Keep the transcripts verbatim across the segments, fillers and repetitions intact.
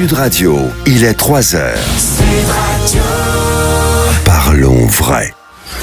Sud Radio, il est trois heures. Sud Radio. Parlons vrai.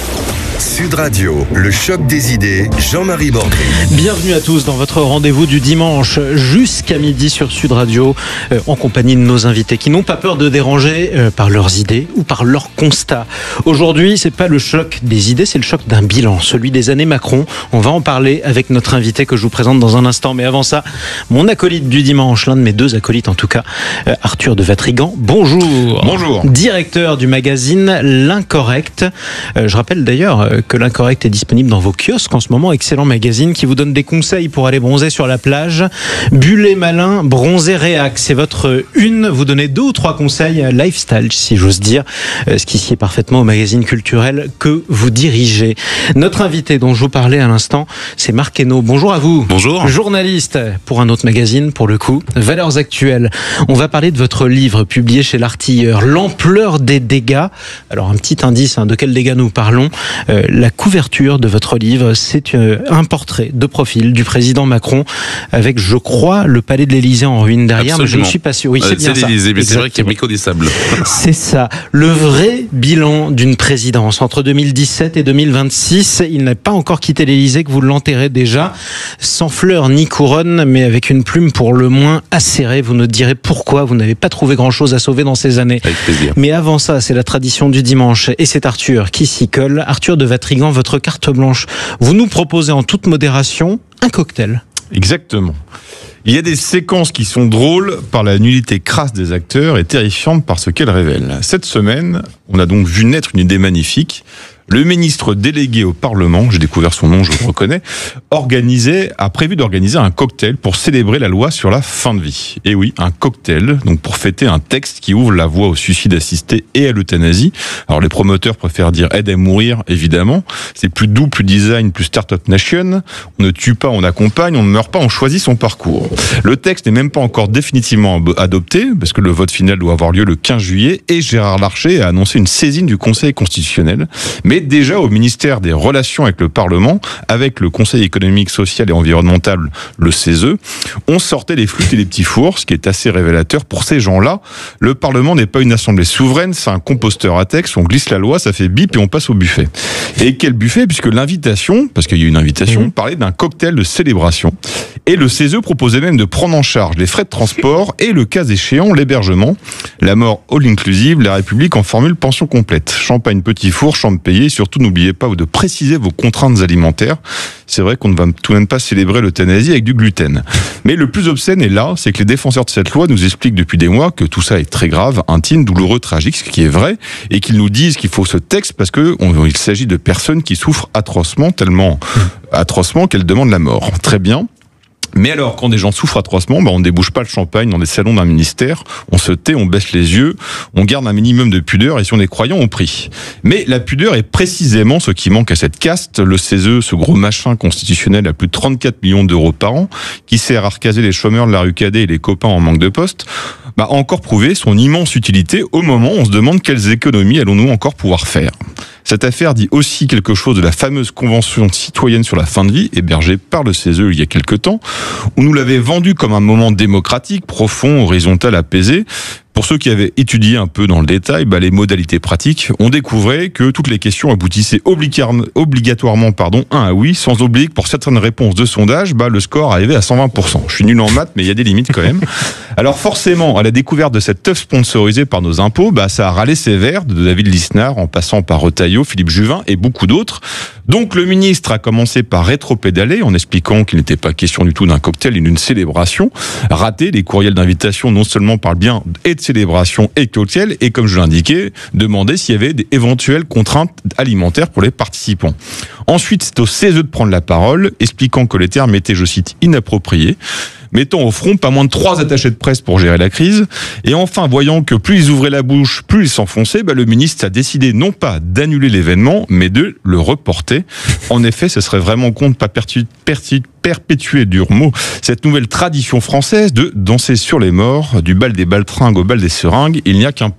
Sud Radio, le choc des idées, Jean-Marie Bordry. Bienvenue à tous dans votre rendez-vous du dimanche jusqu'à midi sur Sud Radio, euh, en compagnie de nos invités qui n'ont pas peur de déranger euh, par leurs idées ou par leurs constats. Aujourd'hui, c'est pas le choc des idées, c'est le choc d'un bilan, celui des années Macron. On va en parler avec notre invité que je vous présente dans un instant. Mais avant ça, mon acolyte du dimanche, l'un de mes deux acolytes en tout cas, euh, Arthur de Vatrigan. Bonjour. Bonjour. Directeur du magazine L'Incorrect. Euh, je rappelle d'ailleurs euh, que L'Incorrect est disponible dans vos kiosques en ce moment. Excellent magazine qui vous donne des conseils pour aller bronzer sur la plage. Bullet malin, bronzer réac. C'est votre une. Vous donnez deux ou trois conseils lifestyle, si j'ose dire. Ce qui sied parfaitement au magazine culturel que vous dirigez. Notre invité dont je vous parlais à l'instant, c'est Marc Hainaut. Bonjour à vous. Bonjour. Journaliste pour un autre magazine, pour le coup. Valeurs actuelles. On va parler de votre livre publié chez L'Artilleur. L'ampleur des dégâts. Alors un petit indice, hein, de quels dégâts nous parlons. Euh, La couverture de votre livre, c'est un portrait de profil du président Macron avec, je crois, le palais de l'Élysée en ruine derrière. Absolument. Mais je ne suis pas sûr. Oui, c'est, euh, bien c'est ça. l'Élysée, mais c'est vrai qu'il y a Micro des Sables. C'est ça. Le vrai bilan d'une présidence entre deux mille dix-sept et deux mille vingt-six. Il n'a pas encore quitté l'Élysée que vous l'enterrez déjà, sans fleurs ni couronne, mais avec une plume pour le moins acérée. Vous nous direz pourquoi vous n'avez pas trouvé grand-chose à sauver dans ces années. Avec plaisir. Mais avant ça, c'est la tradition du dimanche et c'est Arthur qui s'y colle. Arthur de Vatrigan, votre carte blanche. Vous nous proposez en toute modération un cocktail. Exactement. Il y a des séquences qui sont drôles par la nullité crasse des acteurs et terrifiantes par ce qu'elles révèlent. Cette semaine, on a donc vu naître une idée magnifique. Le ministre délégué au Parlement, j'ai découvert son nom, je le reconnais, organisait, a prévu d'organiser un cocktail pour célébrer la loi sur la fin de vie. Et oui, un cocktail, donc pour fêter un texte qui ouvre la voie au suicide assisté et à l'euthanasie. Alors les promoteurs préfèrent dire aide à mourir, évidemment. C'est plus doux, plus design, plus Startup Nation. On ne tue pas, on accompagne, on ne meurt pas, on choisit son parcours. Le texte n'est même pas encore définitivement adopté, parce que le vote final doit avoir lieu le quinze juillet, et Gérard Larcher a annoncé une saisine du Conseil constitutionnel. Mais déjà au ministère des Relations avec le Parlement, avec le Conseil économique, social et environnemental, le C E S E, on sortait les flûtes et les petits fours, ce qui est assez révélateur. Pour ces gens-là, le Parlement n'est pas une assemblée souveraine, c'est un composteur à texte, on glisse la loi, ça fait bip et on passe au buffet. Et quel buffet, puisque l'invitation, parce qu'il y a eu une invitation, mmh. parlait d'un cocktail de célébration. Et le C E S E proposait même de prendre en charge les frais de transport et le cas échéant, l'hébergement. La mort all inclusive, la République en formule pension complète. Champagne petit four, chambre payée. Surtout, n'oubliez pas de préciser vos contraintes alimentaires. C'est vrai qu'on ne va tout de même pas célébrer l'euthanasie avec du gluten. Mais le plus obscène est là, c'est que les défenseurs de cette loi nous expliquent depuis des mois que tout ça est très grave, intime, douloureux, tragique, ce qui est vrai, et qu'ils nous disent qu'il faut ce texte parce que on, il s'agit de personnes qui souffrent atrocement, tellement atrocement qu'elles demandent la mort. Très bien. Mais alors, quand des gens souffrent atrocement, bah on ne débouche pas le champagne dans les salons d'un ministère, on se tait, on baisse les yeux, on garde un minimum de pudeur et si on est croyant, on prie. Mais la pudeur est précisément ce qui manque à cette caste. Le C E S E, ce gros machin constitutionnel à plus de trente-quatre millions d'euros par an, qui sert à recaser les chômeurs de la rue Cadet et les copains en manque de poste, bah a encore prouvé son immense utilité au moment où on se demande quelles économies allons-nous encore pouvoir faire. Cette affaire dit aussi quelque chose de la fameuse convention citoyenne sur la fin de vie, hébergée par le C E S E il y a quelque temps, où nous l'avait vendue comme un moment démocratique, profond, horizontal, apaisé. Pour ceux qui avaient étudié un peu dans le détail bah, les modalités pratiques, on découvrait que toutes les questions aboutissaient obligatoirement pardon, un à oui, sans oublier que pour certaines réponses de sondage, bah, le score arrivait à cent vingt pour cent. Je suis nul en maths, mais il y a des limites quand même. Alors forcément, à la découverte de cette teuf sponsorisée par nos impôts, bah, ça a râlé sévère, de David Lisnard en passant par Retailleau, Philippe Juvin et beaucoup d'autres. Donc le ministre a commencé par rétropédaler en expliquant qu'il n'était pas question du tout d'un cocktail et d'une célébration. Raté, les courriels d'invitation non seulement parlent bien et de célébration et cocktail, et comme je l'indiquais, demander s'il y avait d'éventuelles contraintes alimentaires pour les participants. Ensuite, c'est au C E S E de prendre la parole, expliquant que les termes étaient, je cite, inappropriés, mettant au front pas moins de trois attachés de presse pour gérer la crise. Et enfin, voyant que plus ils ouvraient la bouche, plus ils s'enfonçaient, bah, le ministre a décidé non pas d'annuler l'événement, mais de le reporter. En effet, ce serait vraiment con de pas pertu- pertu- perpétuer, dur mot, cette nouvelle tradition française de danser sur les morts, du bal des baltringues au bal des seringues, il n'y a qu'un pas.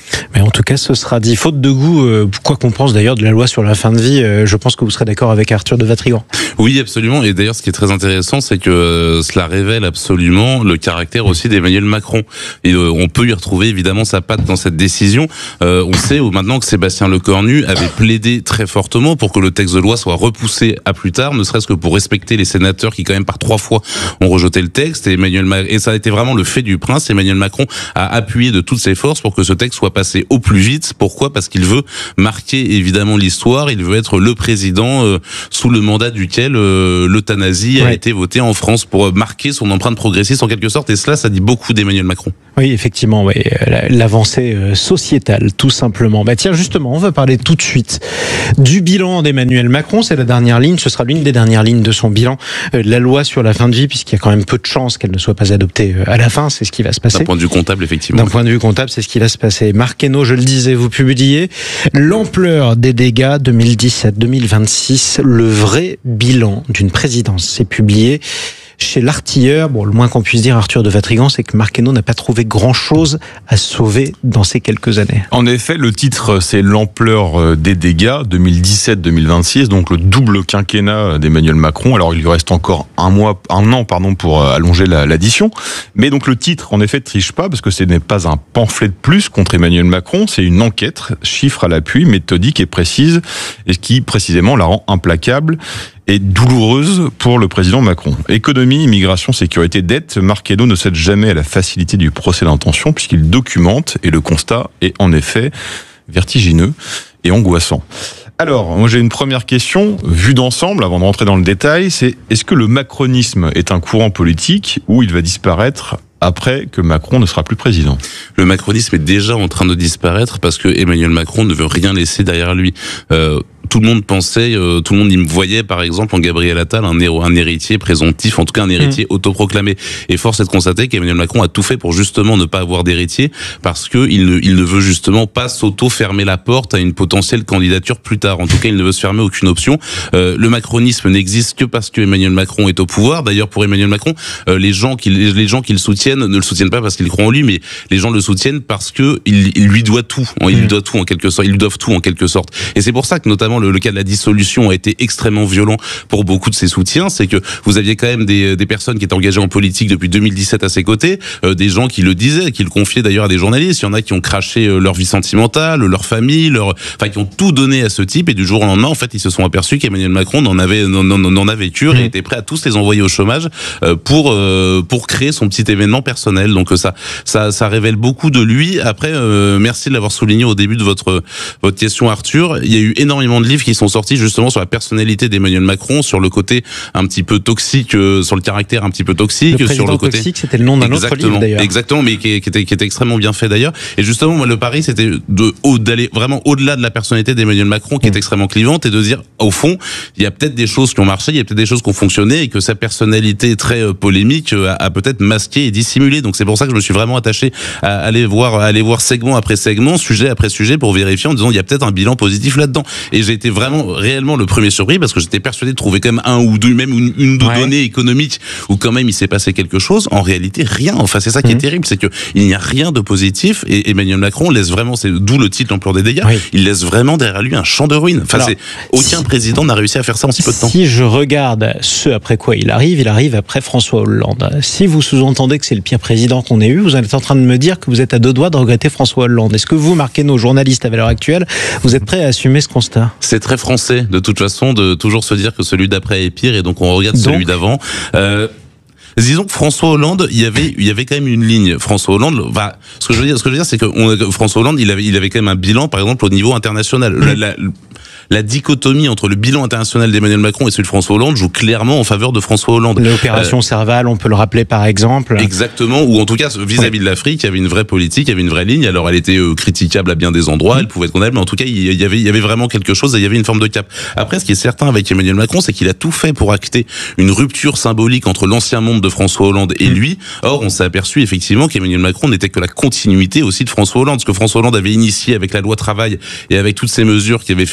Mais en tout cas, ce sera dit. Faute de goût, euh, quoi qu'on pense d'ailleurs de la loi sur la fin de vie, euh, je pense que vous serez d'accord avec Arthur de Vatrigan. Oui, absolument. Et d'ailleurs, ce qui est très intéressant, c'est que euh, cela révèle absolument le caractère aussi d'Emmanuel Macron. Et euh, on peut y retrouver évidemment sa patte dans cette décision. Euh, on sait maintenant que Sébastien Lecornu avait plaidé très fortement pour que le texte de loi soit repoussé à plus tard, ne serait-ce que pour respecter les sénateurs qui, quand même, par trois fois ont rejeté le texte. Et, Emmanuel Ma- et ça a été vraiment le fait du prince. Emmanuel Macron a appuyé de toutes ses forces pour que ce texte soit passé au plus vite. Pourquoi ? Parce qu'il veut marquer évidemment l'histoire. Il veut être le président euh, sous le mandat duquel euh, l'euthanasie ouais. a été votée en France, pour marquer son empreinte progressiste en quelque sorte. Et cela, ça dit beaucoup d'Emmanuel Macron. Oui, effectivement, oui. L'avancée sociétale, tout simplement. Bah tiens, justement, on va parler tout de suite du bilan d'Emmanuel Macron. C'est la dernière ligne, ce sera l'une des dernières lignes de son bilan, euh, la loi sur la fin de vie, puisqu'il y a quand même peu de chances qu'elle ne soit pas adoptée à la fin. C'est ce qui va se passer. D'un point de vue comptable, effectivement. D'un point de vue comptable, c'est ce qui va se passer. Marc Hainaut, je le disais, vous publiez l'ampleur des dégâts deux mille dix-sept deux mille vingt-six, le vrai bilan d'une présidence. C'est publié chez l'Artilleur. Bon, le moins qu'on puisse dire, Arthur de Vatrigan, c'est que Marc Hainaut n'a pas trouvé grand-chose à sauver dans ces quelques années. En effet, le titre, c'est l'ampleur des dégâts deux mille dix-sept deux mille vingt-six, donc le double quinquennat d'Emmanuel Macron. Alors, il lui reste encore un mois, un an, pardon, pour allonger la, l'addition. Mais donc, le titre, en effet, ne triche pas, parce que ce n'est pas un pamphlet de plus contre Emmanuel Macron, c'est une enquête, chiffres à l'appui, méthodique et précise, et qui, précisément, la rend implacable et douloureuse pour le président Macron. Économie, immigration, sécurité, dette, Marc Hainaut ne cède jamais à la facilité du procès d'intention, puisqu'il documente, et le constat est en effet vertigineux et angoissant. Alors, moi j'ai une première question, vue d'ensemble, avant de rentrer dans le détail, c'est est-ce que le macronisme est un courant politique ou il va disparaître après que Macron ne sera plus président? Le macronisme est déjà en train de disparaître parce que Emmanuel Macron ne veut rien laisser derrière lui. Euh, tout le monde pensait, euh, tout le monde y me voyait par exemple en Gabriel Attal un, héros, un héritier présomptif, en tout cas un héritier mmh. autoproclamé. Et force est de constater qu'Emmanuel Macron a tout fait pour justement ne pas avoir d'héritier, parce que il ne, il ne veut justement pas s'auto-fermer la porte à une potentielle candidature plus tard. En tout cas, il ne veut se fermer aucune option. Euh, le macronisme n'existe que parce que Emmanuel Macron est au pouvoir. D'ailleurs, pour Emmanuel Macron, euh, les gens qui les gens qui le soutiennent ne le soutiennent pas parce qu'ils croient en lui, mais les gens le soutiennent parce que il, il lui doit tout. Il lui doit tout en quelque sorte. Ils lui doivent tout en quelque sorte. Et c'est pour ça que notamment le, le cas de la dissolution a été extrêmement violent pour beaucoup de ses soutiens. C'est que vous aviez quand même des, des personnes qui étaient engagées en politique depuis deux mille dix-sept à ses côtés, euh, des gens qui le disaient, qui le confiaient d'ailleurs à des journalistes. Il y en a qui ont craché euh, leur vie sentimentale, leur famille, leur, enfin qui ont tout donné à ce type. Et du jour au lendemain, en fait, ils se sont aperçus qu'Emmanuel Macron n'en avait n'en, n'en avait cure mmh. et était prêt à tous les envoyer au chômage euh, pour euh, pour créer son petit événement personnel. Donc ça ça ça révèle beaucoup de lui. Après, euh, merci de l'avoir souligné au début de votre votre question, Arthur. Il y a eu énormément de livres qui sont sortis justement sur la personnalité d'Emmanuel Macron, sur le côté un petit peu toxique, euh, sur le caractère un petit peu toxique, le sur le côté toxique, c'était le nom d'un autre livre d'ailleurs. Exactement, mais qui, qui était qui était extrêmement bien fait d'ailleurs. Et justement, moi, le pari, c'était de au, d'aller vraiment au-delà de la personnalité d'Emmanuel Macron, qui mmh. est extrêmement clivante, et de dire au fond, il y a peut-être des choses qui ont marché, il y a peut-être des choses qui ont fonctionné, et que sa personnalité très euh, polémique euh, a, a peut-être masqué et dissimulé. Donc c'est pour ça que je me suis vraiment attaché à aller voir, à aller voir segment après segment, sujet après sujet, pour vérifier en disant il y a peut-être un bilan positif là-dedans. Et j'ai été vraiment réellement le premier surpris, parce que j'étais persuadé de trouver quand même un ou deux, même une, une ou deux ouais. données économiques où quand même il s'est passé quelque chose. En réalité, rien. Enfin, c'est ça qui mmh. est terrible, c'est que il n'y a rien de positif. Et Emmanuel Macron laisse vraiment, c'est d'où le titre l'ampleur des dégâts. Oui. Il laisse vraiment derrière lui un champ de ruines. Enfin, Alors, c'est aucun si, président n'a réussi à faire ça en si peu de temps. Si je regarde ce après quoi il arrive, il arrive après François Hollande. Si vous sous-entendez que c'est le pire président qu'on ait eu, vous êtes en train de me dire que vous êtes à deux doigts de regretter François Hollande. Est-ce que vous, Marc Hainaut, journaliste à l'heure actuelle, vous êtes prêt à assumer ce constat? C'est très français, de toute façon, de toujours se dire que celui d'après est pire, et donc on regarde donc, celui d'avant. Euh, Disons que François Hollande, il y avait, il y avait quand même une ligne. François Hollande, enfin, ce que je veux dire, ce que je veux dire, c'est que on, François Hollande, il avait, il avait quand même un bilan, par exemple, au niveau international. Mmh. La, la, la dichotomie entre le bilan international d'Emmanuel Macron et celui de François Hollande joue clairement en faveur de François Hollande. L'opération euh, Serval, on peut le rappeler par exemple. Exactement, ou en tout cas vis-à-vis ouais. de l'Afrique, il y avait une vraie politique, il y avait une vraie ligne. Alors elle était euh, critiquable à bien des endroits, mmh. elle pouvait être condamnable, mais en tout cas il y avait, il y avait vraiment quelque chose, et il y avait une forme de cap. Après, ce qui est certain avec Emmanuel Macron, c'est qu'il a tout fait pour acter une rupture symbolique entre l'ancien monde de François Hollande et lui. Or, on s'est aperçu effectivement qu'Emmanuel Macron n'était que la continuité aussi de François Hollande, ce que François Hollande avait initié avec la loi travail et avec toutes ces mesures qui avaient fait lever une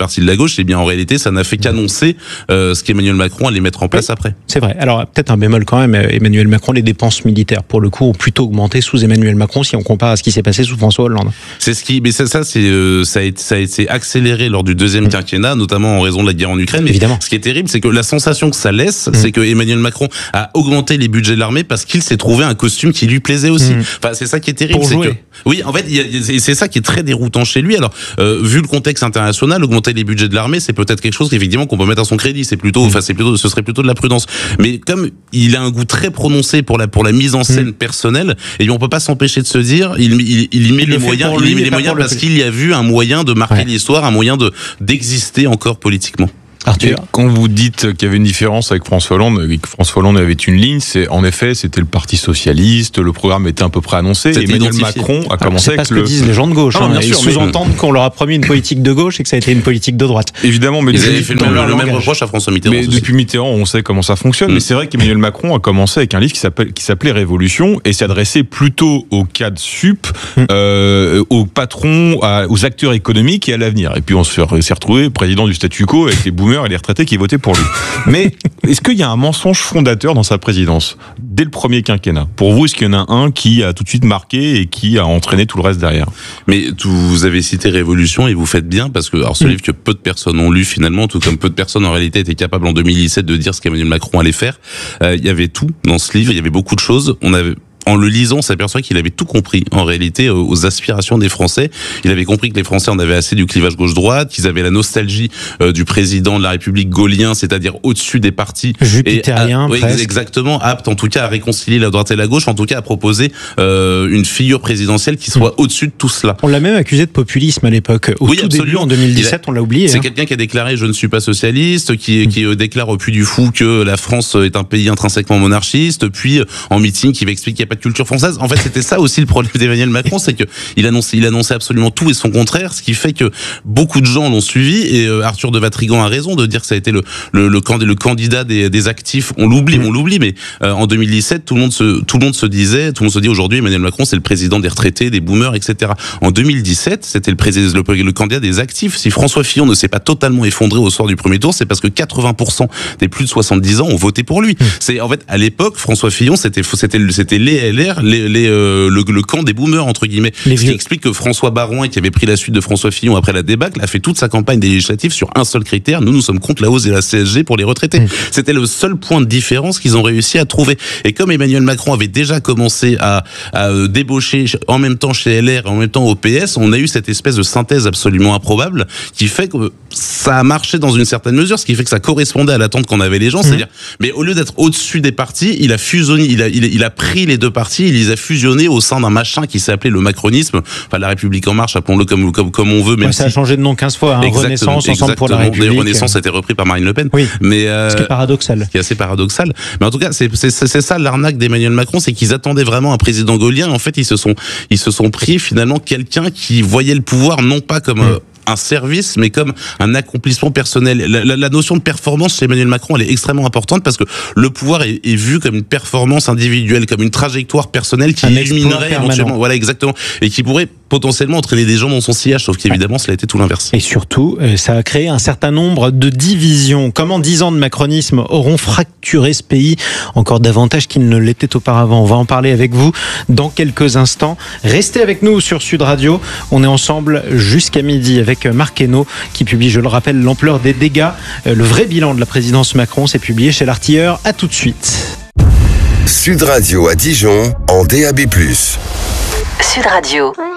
partis de la gauche, et bien en réalité, ça n'a fait qu'annoncer euh, ce qu'Emmanuel Macron allait mettre en place oui, après. C'est vrai. Alors peut-être un bémol quand même, Emmanuel Macron, les dépenses militaires pour le coup ont plutôt augmenté sous Emmanuel Macron si on compare à ce qui s'est passé sous François Hollande. C'est ce qui, mais ça, ça, c'est, euh, ça, a été, ça a été accéléré lors du deuxième mmh. quinquennat, notamment en raison de la guerre en Ukraine. Mais évidemment. Ce qui est terrible, c'est que la sensation que ça laisse, mmh. c'est que Emmanuel Macron a augmenté les budgets de l'armée parce qu'il s'est trouvé un costume qui lui plaisait aussi. Mmh. Enfin, c'est ça qui est terrible. Pour c'est jouer. Que, oui, en fait, y a, c'est ça qui est très déroutant chez lui. Alors, euh, vu le contexte international, augmenter les budgets de l'armée, c'est peut-être quelque chose qu'effectivement qu'on peut mettre à son crédit. C'est plutôt, enfin, c'est plutôt, ce serait plutôt de la prudence. Mais comme il a un goût très prononcé pour la pour la mise en scène mmh. personnelle, et on peut pas s'empêcher de se dire, il, il, il y met il les moyens, lui, il y met les moyens parce qu'il y a vu un moyen de marquer ouais. l'histoire, un moyen de d'exister encore politiquement. Arthur, quand vous dites qu'il y avait une différence avec François Hollande, que François Hollande avait une ligne, c'est en effet c'était le Parti socialiste, le programme était à peu près annoncé. Et Emmanuel identifié. Macron a commencé avec le. C'est pas ce que disent les gens de gauche. Non, hein, ils sous-entendent mais... qu'on leur a promis une politique de gauche et que ça a été une politique de droite. Évidemment, mais ils avaient fait le même, le même reproche à François Mitterrand. Mais aussi. Depuis Mitterrand, on sait comment ça fonctionne. Mmh. Mais c'est vrai qu'Emmanuel Macron a commencé avec un livre qui s'appelle qui s'appelait Révolution et s'adressait plutôt aux cadres sup, mmh. euh, aux patrons, à, aux acteurs économiques et à l'avenir. Et puis on s'est retrouvé président du statu quo avec les boomers et les retraités qui votaient pour lui. Mais est-ce qu'il y a un mensonge fondateur dans sa présidence dès le premier quinquennat? Pour vous, est-ce qu'il y en a un qui a tout de suite marqué et qui a entraîné tout le reste derrière? Mais tout, vous avez cité Révolution et vous faites bien parce que alors ce mmh. livre que peu de personnes ont lu finalement, tout comme peu de personnes en réalité étaient capables en deux mille dix-sept de dire ce qu'Emmanuel Macron allait faire. Euh, il y avait tout dans ce livre, il y avait beaucoup de choses. On avait En le lisant, on s'aperçoit qu'il avait tout compris, en réalité, aux aspirations des Français. Il avait compris que les Français en avaient assez du clivage gauche-droite, qu'ils avaient la nostalgie euh, du président de la République gaulien, c'est-à-dire au-dessus des partis. Jupitérien, et, oui, exactement, apte en tout cas à réconcilier la droite et la gauche, en tout cas à proposer euh, une figure présidentielle qui soit mmh. au-dessus de tout cela. On l'a même accusé de populisme à l'époque. Au oui, tout absolument. début, en deux mille dix-sept, a, on l'a oublié. C'est hein. quelqu'un qui a déclaré « Je ne suis pas socialiste », qui, mmh. qui euh, déclare au Puy du Fou que la France est un pays intrinsèquement monarchiste, puis euh, en meeting qui va expliquer qu'il n'y a pas de culture française. En fait, c'était ça aussi le problème d'Emmanuel Macron, c'est que il annonçait, il annonçait absolument tout et son contraire, ce qui fait que beaucoup de gens l'ont suivi. Et euh, Arthur de Vatrigan a raison de dire que ça a été le le, le, le candidat des, des actifs. On l'oublie, on l'oublie, mais euh, en deux mille dix-sept, tout le monde se tout le monde se disait, tout le monde se dit aujourd'hui, Emmanuel Macron, c'est le président des retraités, des boomers, et cetera. En deux mille dix-sept, c'était le président, le, le candidat des actifs. Si François Fillon ne s'est pas totalement effondré au soir du premier tour, c'est parce que quatre-vingts pour cent des plus de soixante-dix ans ont voté pour lui. C'est en fait à l'époque, François Fillon, c'était c'était c'était les L R, les, les euh, le, le camp des boomers entre guillemets. Les Ce vieux. Qui explique que François Baroin, qui avait pris la suite de François Fillon après la débâcle, a fait toute sa campagne des législatives sur un seul critère. Nous, nous sommes contre la hausse de la C S G pour les retraités. Mmh. C'était le seul point de différence qu'ils ont réussi à trouver. Et comme Emmanuel Macron avait déjà commencé à, à débaucher en même temps chez L R et en même temps au P S, on a eu cette espèce de synthèse absolument improbable qui fait que ça a marché dans une certaine mesure, ce qui fait que ça correspondait à l'attente qu'en avaient les gens. Mmh. C'est-à-dire, mais au lieu d'être au-dessus des partis, il a fusionné, il a, il a, il a pris les deux partis, il les a fusionnés au sein d'un machin qui s'est appelé le macronisme, enfin la République en marche, appelons-le comme comme comme on veut. Même ouais, ça si... a changé de nom quinze fois. Hein, Renaissance, Ensemble pour la République. D'ailleurs, Renaissance a été repris par Marine Le Pen. Oui. Mais euh, ce qui est paradoxal. Ce qui est assez paradoxal. Mais en tout cas, c'est c'est c'est ça l'arnaque d'Emmanuel Macron, c'est qu'ils attendaient vraiment un président gaulien. En fait, ils se sont ils se sont pris finalement quelqu'un qui voyait le pouvoir non pas comme mmh. euh, un service, mais comme un accomplissement personnel. La, la, la notion de performance chez Emmanuel Macron, elle est extrêmement importante parce que le pouvoir est, est vu comme une performance individuelle, comme une trajectoire personnelle qui illuminerait éventuellement. Voilà, exactement. Et qui pourrait potentiellement entraîner des gens dans son sillage, sauf qu'évidemment, cela a été tout l'inverse. Et surtout, ça a créé un certain nombre de divisions. Comment dix ans de macronisme auront fracturé ce pays encore davantage qu'il ne l'était auparavant? On va en parler avec vous dans quelques instants. Restez avec nous sur Sud Radio. On est ensemble jusqu'à midi avec Marc Hainaut qui publie, je le rappelle, l'ampleur des dégâts. Le vrai bilan de la présidence Macron, c'est publié chez l'Artilleur. À tout de suite. Sud Radio à Dijon en D A B plus. Sud Radio.